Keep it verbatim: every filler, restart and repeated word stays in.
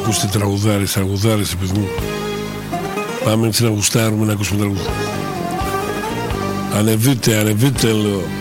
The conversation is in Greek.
ακούστε τραγουδάρες, τραγουδάρες, παιδί μου. Πάμε έτσι να γουστάρουμε, να ακούσουμε τραγουδάρες. Ανεβείτε, ανεβείτε, λέω.